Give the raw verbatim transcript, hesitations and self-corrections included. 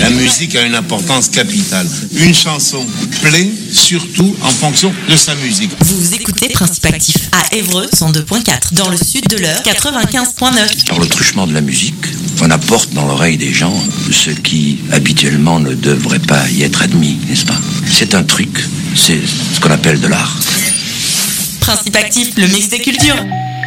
La musique a une importance capitale. Une chanson plaît surtout en fonction de sa musique. Vous écoutez Principe Actif à Évreux cent deux point quatre, dans le sud de l'Eure quatre-vingt-quinze point neuf. Par le truchement de la musique, on apporte dans l'oreille des gens ce qui habituellement ne devrait pas y être admis, n'est-ce pas? C'est un truc, c'est ce qu'on appelle de l'art. Principe Actif, le mix des cultures.